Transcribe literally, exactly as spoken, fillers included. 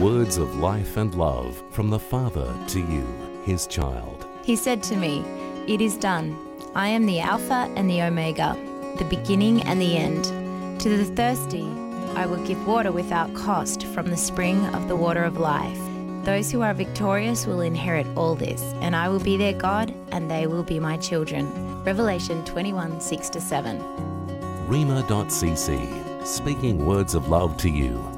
words of life and love from the Father to you, his child. He said to me, "It is done. I am the Alpha and the Omega, the beginning and the end. To the thirsty, I will give water without cost from the spring of the water of life. Those who are victorious will inherit all this, and I will be their God, and they will be my children." Revelation twenty-one, six to seven. Rhema dot c c, speaking words of love to you.